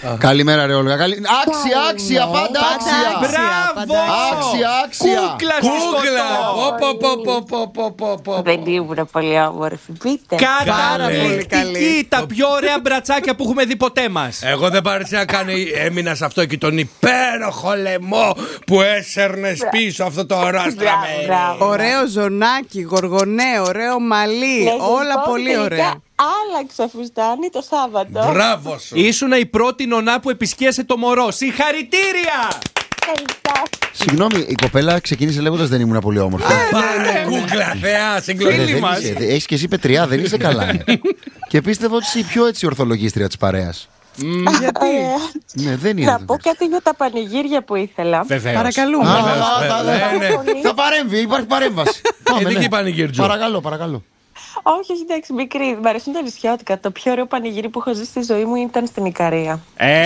Καλημέρα, ρε Όλγα. Άξια, πάντα άξια. Μπράβο! Άξια. Κούκλα. Δεν ήμουν πολύ όμορφη, πείτε. Καταπληκτική, τα πιο ωραία μπρατσάκια που έχουμε δει ποτέ μας. Εγώ δεν πάρεσα να κάνει, έμεινα σε αυτό και τον υπέροχο λαιμό που έσερνες πίσω αυτό το ράστραμερι. Ωραίο ζωνάκι, γοργονέ, ωραίο μαλλί, όλα πολύ ωραία. Άλλαξα φουστάνι το Σάββατο. Μπράβο σου. Ήσουνα η πρώτη νονά που επισκίασε το μωρό. Συγχαρητήρια! Συγγνώμη, η κοπέλα ξεκίνησε λέγοντας δεν ήμουν πολύ όμορφη. Πάρε κούκλα, θεά, συγκλονιστική. Έχεις και εσύ πετριά, δεν είσαι καλά. Και πίστευα ότι είσαι η πιο έτσι ορθολογίστρια της παρέας. Γιατί? Ναι, δεν είναι. Να πω κάτι για τα πανηγύρια που ήθελα. Βεβαίως. Παρακαλούμε. Θα παρέμβει, υπάρχει παρέμβαση. Ειδική πανηγύρτζου. Παρακαλώ. Όχι, εντάξει, μικρή. Μ' αρέσουν τα νησιώτικα. Το πιο ωραίο πανηγύρι που έχω ζήσει στη ζωή μου ήταν στην Ικαρία.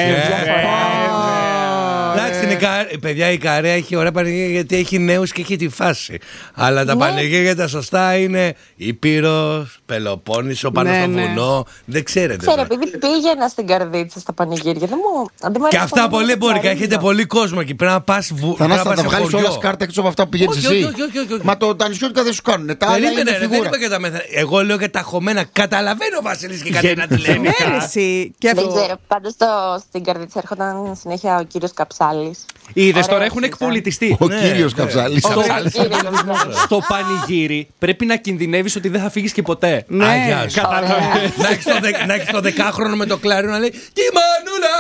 Εντάξει, παιδιά, η Ικαρία έχει ωραία πανηγύρια γιατί έχει νέους και έχει τη φάση. Αλλά τα πανηγύρια τα σωστά είναι Ήπειρος, Πελοπόννησο, πάνω στο βουνό. Δεν ξέρετε. Ξέρω, επειδή πήγαινα στην Καρδίτσα στα πανηγύρια. Και αυτά πολύ εμπορικά. Έχετε πολύ κόσμο εκεί. Πρέπει να πας Θα τα βγάλεις όλα σκάρτα έξω από αυτά που πηγαίνεις εσύ. Μα τα νησιώτικα δεν σου κάνουν. Δεν είπα και τα μέθα. Εγώ λέω και τα χωμένα. Καταλαβαίνω ο Βασίλης και κάτι να τη λέει. Δεν ξέρω. Πάντως στην Καρδίτσα έρχονταν συνέχεια ο κύριος Καψάλης. Είδες, τώρα έχουν εκπολιτιστεί. Ο κύριος Καψάλης. Στο πανηγύρι πρέπει να κινδυνεύεις ότι δεν θα φύγεις και ποτέ. Ναι, Να έχεις το 10χρονο με το κλάριο να λέει «Κι η Μανούλα».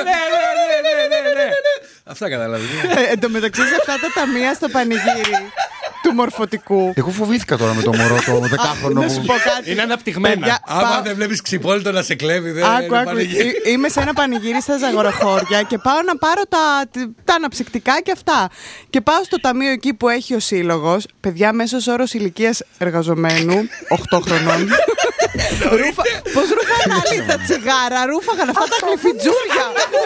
Αυτά καταλάβεις. Εν τω μεταξύ σε αυτά τα ταμεία στο πανηγύρι του μορφωτικού. Εγώ φοβήθηκα τώρα με το μωρό το 10χρονο Να σου πω κάτι. Είναι αναπτυγμένα. Άμα δεν βλέπεις ξυπόλυτο να σε κλέβει, δεν Άκου, είναι πανηγύρι. είμαι σε ένα πανηγύρι στα Ζαγοροχώρια και πάω να πάρω τα αναψυκτικά και αυτά. Και πάω στο ταμείο εκεί που έχει ο σύλλογος. Παιδιά, μέσος όρος ηλικίας εργαζομένου 8 χρονών. Πώς ρούφαγαν άλλοι τα τσιγάρα, ρούφαγαν αυτά τα κλειφιτζούρια.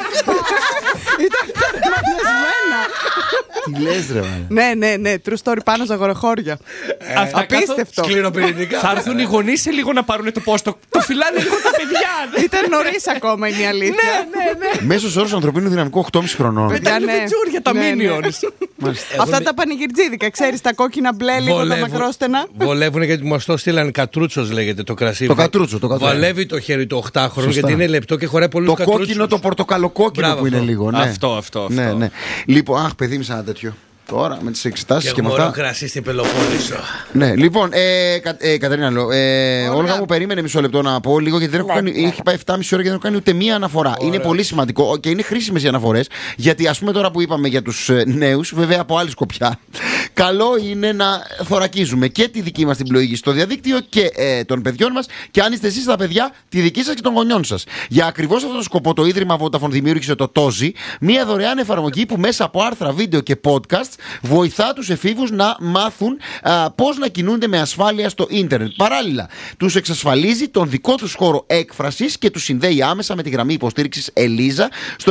Ήταν καρμανιασμένα. Τι λες ρε Ναι, true story πάνω Ζαγοροχώρια. Απίστευτο. Σκληροπυρηνικά. Θα έρθουν οι γονείς σε λίγο να πάρουν το πόστο. Το φυλάνε λίγο τα παιδιά. Ήταν νωρίς ακόμα, είναι η αλήθεια. Ναι. Μέσος όρος ανθρωπίνου δυναμικού 8,5 χρονών. Με τα κλειφιτζούρια, τα minions. Αυτά τα πανηγυρτζίδικα, ξέρεις, τα κόκκινα μπλε, λίγο τα μακρόστενα. Βολεύουν γιατί μου το στείλαν κατρούτσος, λέγεται το κρασί. Το κατρούτσο. Βολεύει το χέρι του 8χρονου γιατί είναι λεπτό και χωράει πολύ. Το κόκκινο, το πορτοκαλοκόκκινο που είναι λίγο. Αυτό. Ναι. Λοιπόν, παιδί μου σαν ένα τέτοιο. Τώρα με τις εξετάσεις και με αυτά. Κρασί στην Πελοπόννησο. Ναι, λοιπόν, Κατερίνα, Όλγα μου περίμενε μισό λεπτό να πω λίγο γιατί δεν έχω κάνει. Έχει πάει 7,5 ώρα και δεν έχω κάνει ούτε μία αναφορά. Είναι πολύ σημαντικό και είναι χρήσιμες οι αναφορές. Γιατί ας πούμε τώρα που είπαμε για τους νέους, βέβαια από άλλη σκοπιά, καλό είναι να θωρακίζουμε και τη δική μας την πλοήγηση στο διαδίκτυο και των παιδιών μας. Και αν είστε εσείς τα παιδιά, τη δική σας και των γονιών σας. Για ακριβώς αυτόν τον σκοπό, το Ίδρυμα Vodafone δημιούργησε το TOZI, μια δωρεάν εφαρμογή που μέσα από άρθρα, βίντεο και podcast βοηθά τους εφήβους να μάθουν πώς να κινούνται με ασφάλεια στο ίντερνετ. Παράλληλα, τους εξασφαλίζει τον δικό τους χώρο έκφρασης και τους συνδέει άμεσα με τη γραμμή υποστήριξης Ελίζα στο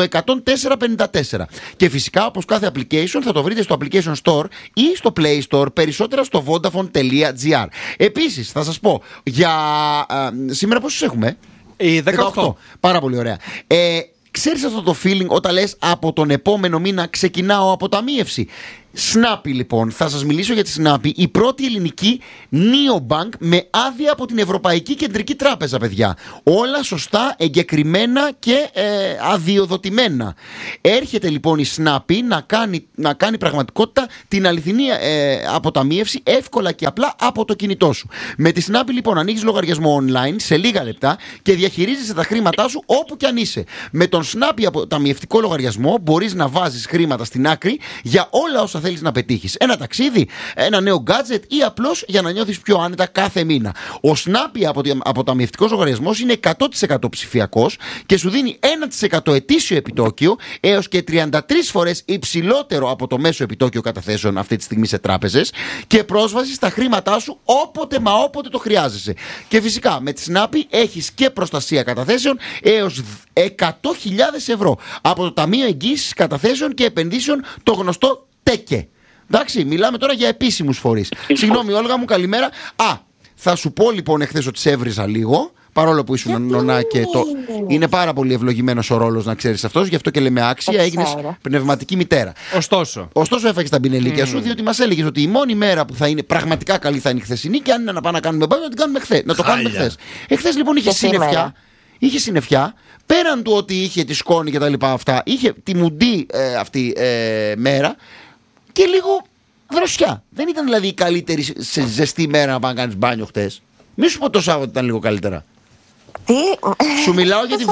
10454. Και φυσικά, όπως κάθε application, θα το βρείτε στο Application Store ή στο Play Store, περισσότερα στο vodafone.gr. Επίσης, θα σας πω, για σήμερα πόσους έχουμε? 18. Πάρα πολύ ωραία. Ξέρεις αυτό το feeling όταν λες από τον επόμενο μήνα ξεκινάω αποταμίευση? Snappy λοιπόν, θα σας μιλήσω για τη Snappy, η πρώτη ελληνική neobank με άδεια από την Ευρωπαϊκή Κεντρική Τράπεζα, παιδιά. Όλα σωστά, εγκεκριμένα και αδειοδοτημένα. Έρχεται λοιπόν η Snappy να κάνει πραγματικότητα την αληθινή αποταμίευση εύκολα και απλά από το κινητό σου. Με τη Snappy λοιπόν ανοίγεις λογαριασμό online σε λίγα λεπτά και διαχειρίζεσαι τα χρήματά σου όπου κι αν είσαι. Με τον Snappy αποταμιευτικό λογαριασμό μπορείς να βάζεις χρήματα στην άκρη για όλα όσα θέλεις να πετύχεις. Ένα ταξίδι, ένα νέο gadget ή απλώς για να νιώθεις πιο άνετα κάθε μήνα. Ο Snappy αποταμιευτικός λογαριασμός είναι 100% ψηφιακός και σου δίνει 1% ετήσιο επιτόκιο έως και 33 φορές υψηλότερο από το μέσο επιτόκιο καταθέσεων αυτή τη στιγμή σε τράπεζες και πρόσβαση στα χρήματά σου όποτε μα όποτε το χρειάζεσαι. Και φυσικά με τη Snappy έχεις και προστασία καταθέσεων έως 100.000 ευρώ από το Ταμείο Εγγύησης Καταθέσεων και Επενδύσεων, το γνωστό ΤΕΚΕ. Εντάξει, μιλάμε τώρα για επίσημους φορείς. Συγγνώμη, Όλγα μου, καλημέρα. Θα σου πω λοιπόν εχθές ότι σε έβριζα λίγο. παρόλο που ήσουν νονά και το. Είναι πάρα πολύ ευλογημένος ο ρόλος, να ξέρεις αυτός, γι' αυτό και λέμε άξια, έγινες πνευματική μητέρα. Ωστόσο, έφαγες τα μπινελίκια σου, διότι μας έλεγες ότι η μόνη μέρα που θα είναι πραγματικά καλή θα είναι η χθεσινή, και αν είναι να πάμε να κάνουμε μπάνιο, να το κάνουμε χθες. Εχθές λοιπόν είχε συννεφιά. Πέραν του ότι είχε τη σκόνη και τα λοιπά αυτά, είχε τη μουντή αυτή μέρα και λίγο δροσιά. Δεν ήταν δηλαδή η καλύτερη σε ζεστή μέρα να πάει να κάνεις μπάνιο χτες. Μη σου πω το Σάββατο ήταν λίγο καλύτερα. Τι? Σου μιλάω για τη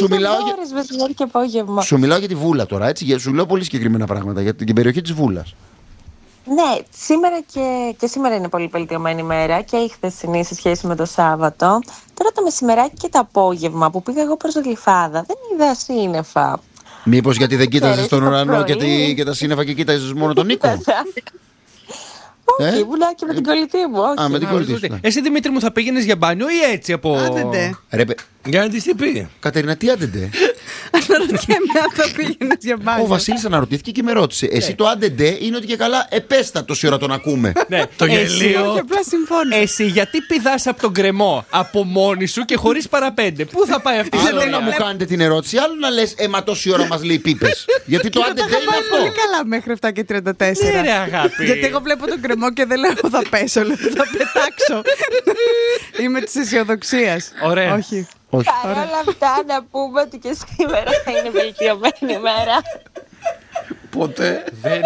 Σου μιλάω για τη Βούλα τώρα, έτσι. Σου λέω πολύ συγκεκριμένα πράγματα για την περιοχή της Βούλας. Ναι, σήμερα και σήμερα είναι πολύ βελτιωμένη ημέρα και η χθεσινή σε σχέση με το Σάββατο. Τώρα το μεσημεράκι και το απόγευμα που πήγα εγώ προς τη Γλυφάδα δεν είδα σύννεφα. Μήπως γιατί δεν κοίταζες τον ουρανό και τα σύννεφα και κοίταζες μόνο τον Νίκο? Όχι, ήμουνα και με την κολλητή μου. Α, με την κολλητή σου. Εσύ, Δημήτρη μου, θα πήγαινες για μπάνιο ή έτσι από. Για να τη τι πει. Κατερίνα, τι άντεντε? Αναρωτιέμαι αν θα πήγαινες για μπάνιο. Ο Βασίλης αναρωτήθηκε και με ρώτησε. Εσύ το άντεντε είναι ότι και καλά επέστα τόση ώρα τον ακούμε. Το γελίο. Εσύ γιατί πηδάς από τον γκρεμό από μόνη σου και χωρίς παραπέντε? Πού θα πάει αυτή η Άλλο ιστορία? να μου κάνετε την ερώτηση, άλλο να λες μα τόση ώρα μας λέει πίπες. Γιατί το άντεντε είναι αυτό. Πολύ καλά μέχρι 7 και 34. Ναι, ρε αγάπη. Γιατί εγώ βλέπω τον γκρεμό και δεν λέω θα πέσω, λέω θα πετάξω. Είμαι της αισιοδοξίας. Ωραία. Όχι. Παρ' όλα αυτά να πούμε ότι και σήμερα θα είναι βελτιωμένη ημέρα. Ποτέ. Δεν.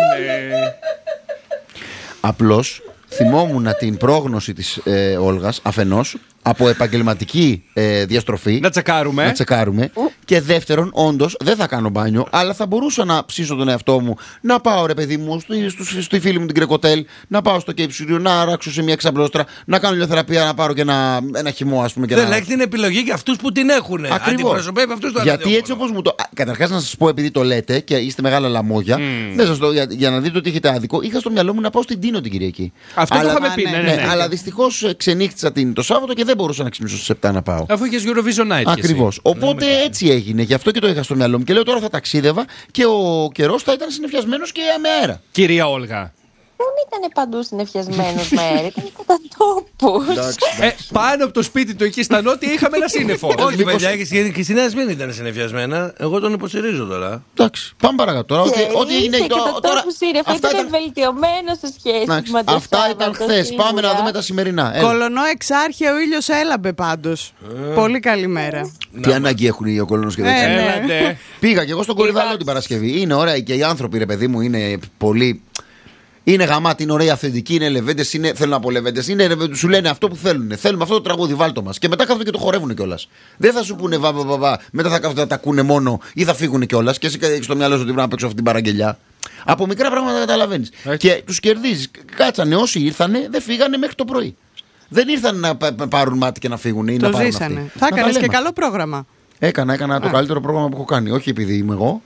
Απλώς θυμόμουν την πρόγνωση της Όλγας αφενός από επαγγελματική διαστροφή. Να τσεκάρουμε. Και δεύτερον, όντως δεν θα κάνω μπάνιο, αλλά θα μπορούσα να ψήσω τον εαυτό μου, να πάω ρε παιδί μου στη φίλη μου την Κρεκοτέλ, να πάω στο Cape Studio, να ράξω σε μια ξαπλώστρα, να κάνω ηλιοθεραπεία, να πάρω και ένα χυμό, ας πούμε. Δεν έχει την επιλογή για αυτούς που την έχουν. Αντιπροσωπεύει αυτούς το γιατί έτσι όπως μου το. Καταρχάς να σας πω, επειδή το λέτε και είστε μεγάλα λαμόγια, δεν σας το, για να δείτε ότι έχετε άδικο, είχα στο μυαλό μου να πάω στην Τίνο την Κυριακή. Αυτό το είχαμε πει. Ναι. Αλλά δυστυχώς ξενύχτησα το Σάββατο και δεν μπορούσα να ξυπνήσω στις 7 να πάω. Αφού είχες Eurovision Night. Ακριβώς. Οπότε έτσι έγινε. Γι' αυτό και το είχα στο μυαλό μου. Και λέω τώρα θα ταξίδευα και ο καιρός θα ήταν συννεφιασμένος και με αέρα. Κυρία Όλγα. Δεν ήταν παντού συννεφιασμένος με αέρα, ήταν κατά τόπους. Πάνω από το σπίτι του εκεί στα νότια είχαμε ένα σύννεφο. Όχι, παιδιά, και η Σινέα δεν ήταν συννεφιασμένα. Εγώ τον υποστηρίζω τώρα. Εντάξει, πάμε παρακάτω. Ό,τι έγινε τώρα. Ήταν βελτιωμένο σε σχέση με το αυτά ήταν χθες. Πάμε να δούμε τα σημερινά. Κολονό Εξάρχεια, ο ήλιος έλαμπε πάντως. Πολύ καλή μέρα. Τι ανάγκη έχουν ο Κολονός και Εξάρχεια? Πήγα και εγώ στον Κορυδαλό την Παρασκευή. Είναι ωραία και οι άνθρωποι, ρε παιδί μου, είναι πολύ. Είναι γαμάτι, είναι ωραία, αυθεντικοί, είναι λεβέντες, θέλουν να πω λεβέντες. Σου λένε αυτό που θέλουν. Θέλουμε αυτό το τραγούδι, βάλτο μας. Και μετά κάθονται και το χορεύουν κιόλας. Δεν θα σου πούνε μετά θα κάθονται να τα ακούνε μόνο ή θα φύγουν κιόλας. Και εσύ έχεις στο μυαλό σου ότι πρέπει να παίξω αυτή την παραγγελιά. Από μικρά πράγματα καταλαβαίνεις. Και τους κερδίζεις. Κάτσανε όσοι ήρθανε, δεν φύγανε μέχρι το πρωί. Δεν ήρθαν να πάρουν μάτι και να φύγουν ή να πάρουν αυτοί. Θα έκανες και καλό πρόγραμμα. Έκανα το καλύτερο πρόγραμμα που έχω κάνει. Όχι επειδή είμαι εγώ.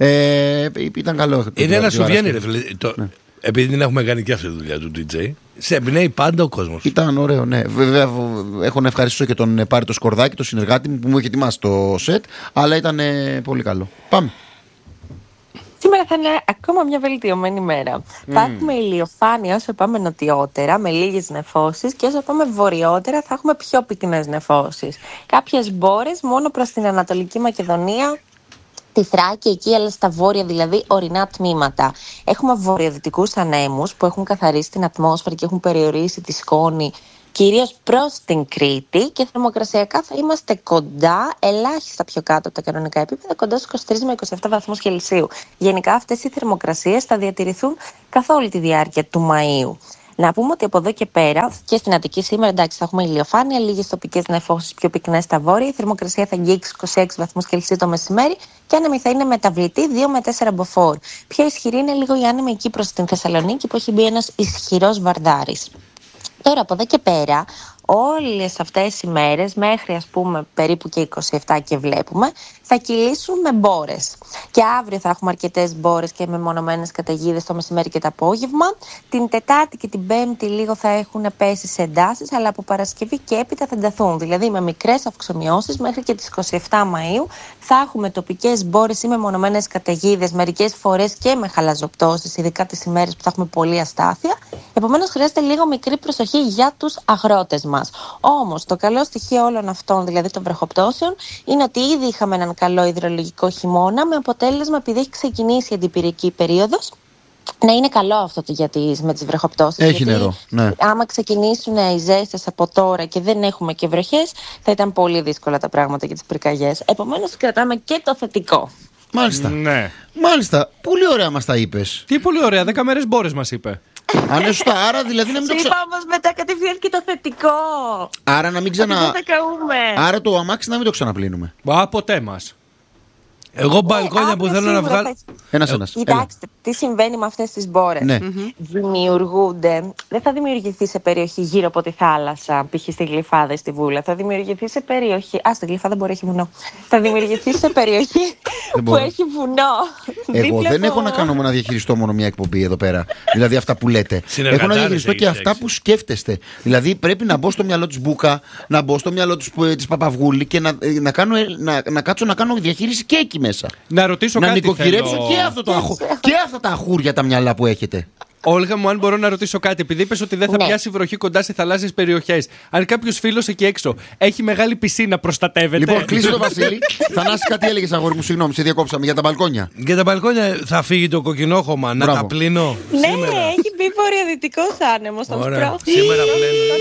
Ήταν καλό. Είναι ένα σου βγαίνει, ρε φίλε. Επειδή την έχουμε κάνει και αυτή τη δουλειά του DJ, σε εμπνέει πάντα ο κόσμος. Ήταν ωραίο, ναι. Βέβαια, έχω να ευχαριστήσω και τον Πάρη το Σκορδάκη, τον συνεργάτη μου που μου είχε ετοιμάσει το σετ, αλλά ήταν πολύ καλό. Πάμε. Σήμερα θα είναι ακόμα μια βελτιωμένη μέρα. Θα έχουμε ηλιοφάνεια όσο πάμε νοτιότερα, με λίγες νεφώσεις, και όσο πάμε βορειότερα θα έχουμε πιο πυκνές νεφώσεις. Κάποιες μπόρες μόνο προς την Ανατολική Μακεδονία, τη Θράκη εκεί, αλλά στα βόρεια δηλαδή ορεινά τμήματα. Έχουμε βορειοδυτικούς ανέμους που έχουν καθαρίσει την ατμόσφαιρα και έχουν περιορίσει τη σκόνη κυρίως προς την Κρήτη, και θερμοκρασιακά θα είμαστε κοντά, ελάχιστα πιο κάτω από τα κανονικά επίπεδα, κοντά στους 23 με 27 βαθμούς Κελσίου. Γενικά αυτές οι θερμοκρασίες θα διατηρηθούν καθ' όλη τη διάρκεια του Μαΐου. Να πούμε ότι από εδώ και πέρα και στην Αττική σήμερα, εντάξει, θα έχουμε ηλιοφάνεια, λίγες τοπικές νεφώσεις πιο πυκνές στα βόρεια. Η θερμοκρασία θα αγγίξει 26 βαθμούς Κελσίου το μεσημέρι και άνεμη θα είναι μεταβλητή 2 με 4 μποφόρ. Πιο ισχυρή είναι λίγο η άνεμη εκεί προς την Θεσσαλονίκη που έχει μπει ένας ισχυρός βαρδάρης. Τώρα από εδώ και πέρα, όλες αυτές οι μέρες, μέχρι ας πούμε περίπου και 27 και βλέπουμε, θα κυλήσουν με μπόρες. Και αύριο θα έχουμε αρκετές μπόρες και μεμονωμένες καταιγίδες το μεσημέρι και το απόγευμα. Την Τετάρτη και την Πέμπτη λίγο θα έχουν πέσει σε εντάσεις, αλλά από Παρασκευή και έπειτα θα ενταθούν. Δηλαδή με μικρές αυξομοιώσεις μέχρι και τις 27 Μαΐου θα έχουμε τοπικές μπόρες ή μεμονωμένες καταιγίδες, μερικές φορές και με χαλαζοπτώσεις, ειδικά τις ημέρες που θα έχουμε πολλή αστάθεια. Επομένως χρειάζεται λίγο μικρή προσοχή για τους αγρότες μας. μας. Όμως το καλό στοιχείο όλων αυτών, δηλαδή των βροχοπτώσεων, είναι ότι ήδη είχαμε έναν καλό υδρολογικό χειμώνα, με αποτέλεσμα, επειδή έχει ξεκινήσει η αντιπυρική περίοδος, να είναι καλό αυτό με τις βροχοπτώσεις. Έχει γιατί νερό, ναι. Άμα ξεκινήσουν οι ζέστες από τώρα και δεν έχουμε και βροχές, θα ήταν πολύ δύσκολα τα πράγματα για τις πυρκαγιές. Επομένως, κρατάμε και το θετικό. Μάλιστα. Ναι. Μάλιστα. Πολύ ωραία μας τα είπες. Τι πολύ ωραία, 10 μέρες μπόρες μας είπε. Αν είναι σωστά, άρα δηλαδή να μην το Είπα όμως μετά κατευθείαν και το θετικό. Άρα να μην ξανα. Δεν θα καούμε. Άρα το αμάξι να μην το ξαναπλύνουμε. Ποτέ μας. Εγώ μπαλκόνια που θέλω να βγάλω. Ένας. Κοιτάξτε, τι συμβαίνει με αυτές τις μπόρες. Ναι. Δημιουργούνται, δεν θα δημιουργηθεί σε περιοχή γύρω από τη θάλασσα, π.χ. στη Γλυφάδα ή στη Βούλα. Θα δημιουργηθεί σε περιοχή. Στη Γλυφάδα μπορεί να έχει βουνό. Θα δημιουργηθεί σε περιοχή που έχει βουνό. Εγώ δεν έχω να κάνω να διαχειριστώ μόνο μια εκπομπή εδώ πέρα. Δηλαδή αυτά που λέτε. Έχω να διαχειριστώ και αυτά που σκέφτεστε. Δηλαδή πρέπει να μπω στο μυαλό της Μπούκα, να μπω στο μυαλό της Παπαβγούλη και να κάτσω να κάνω διαχείριση και εκεί μέσα. Να ρωτήσω κάτι. Να νοικοκυρέψω και αυτά τα αχούρια τα μυαλά που έχετε. Όλγα μου, αν μπορώ να ρωτήσω κάτι, επειδή είπες ότι δεν θα πιάσει βροχή κοντά σε θαλάσσιες περιοχές. Αν κάποιος φίλος εκεί έξω έχει μεγάλη πισίνα, προστατεύεται? Λοιπόν, κλείσω το Βασίλη. Θανάση, κάτι έλεγες, αγόρι μου, συγγνώμη, σε διακόψαμε για τα μπαλκόνια. Για τα μπαλκόνια θα φύγει το κοκκινόχωμα, να τα πλύνω. Ναι, έχει μπει βορειοδυτικός άνεμος. Ωραία, σήμερα πλένω.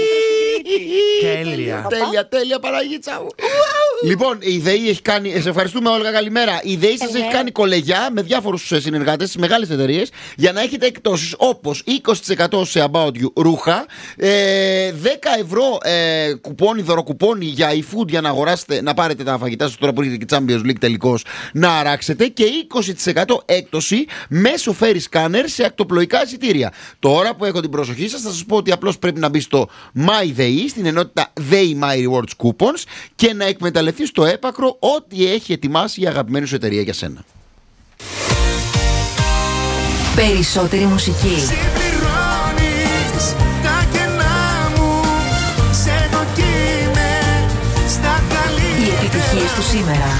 Τέλεια, Παναγίτσα μου. Λοιπόν, η ΔΕΗ έχει κάνει. Σε ευχαριστούμε, Όλγα, καλημέρα. Η ΔΕΗ σας έχει κάνει κολεγιά με διάφορους συνεργάτες στις μεγάλες εταιρείες για να έχετε εκπτώσεις όπως 20% σε About You ρούχα, 10 ευρώ κουπόνι, δωροκουπόνι για eFood για να αγοράσετε, να πάρετε τα φαγητά σας τώρα που έχετε και Champions League τελικώς να αράξετε, και 20% έκπτωση μέσω Ferry Scanner σε ακτοπλοϊκά εισιτήρια. Τώρα που έχω την προσοχή σας, θα σας πω ότι απλώς πρέπει να μπει στο My ΔΕΗ, στην ενότητα ΔΕΗ My Rewards Coupons, και να εκμεταλλευτείς στο έπακρο ό,τι έχει ετοιμάσει η αγαπημένη σου εταιρεία για σένα. Περισσότερη μουσική. Συμπληρώνεις τα κενά μου, σε έχω κι είμαι στα καλύτερα. Οι επιτυχίες του σήμερα.